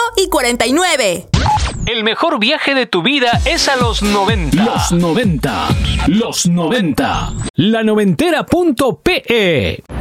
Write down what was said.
y 49. El mejor viaje de tu vida es a los 90. Los 90. La noventera.pe